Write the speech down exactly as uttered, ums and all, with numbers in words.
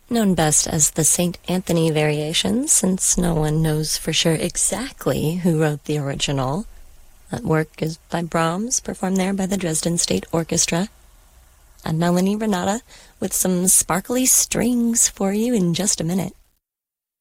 known best as the Saint Anthony Variations, since no one knows for sure exactly who wrote the original. That work is by Brahms, performed there by the Dresden State Orchestra. And Melanie Renata with some sparkly strings for you in just a minute.